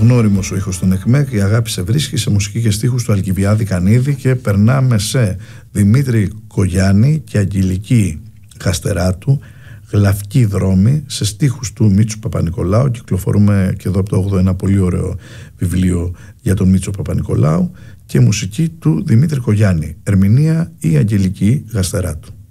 Γνώριμος ο ήχος των ΕΚΜΕΚ, η αγάπη σε βρίσκει, σε μουσική και στίχους του Αλκιβιάδη Κανίδη, και περνάμε σε Δημήτρη Κογιάννη και Αγγελική Χαστεράτου, Γλαυκοί δρόμοι, σε στίχους του Μίτσου Παπανικολάου. Κυκλοφορούμε και εδώ από το 8 ένα πολύ ωραίο βιβλίο για τον Μίτσο Παπανικολάου, και μουσική του Δημήτρη Κογιάννη. Ερμηνεία η Αγγελική Χαστεράτου.